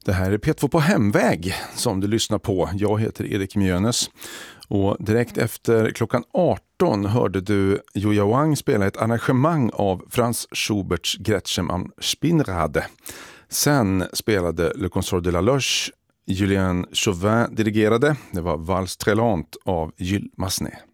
Det här är P2 på hemväg som du lyssnar på. Jag heter Erik Mjönes och direkt efter klockan 18 hörde du Julia Wang spela ett arrangemang av Franz Schuberts Gretchen am Spinnrade. Sen spelade Le Concert de la Loge, Julien Chauvin dirigerade. Det var Valse Trellant av Jules Massenet.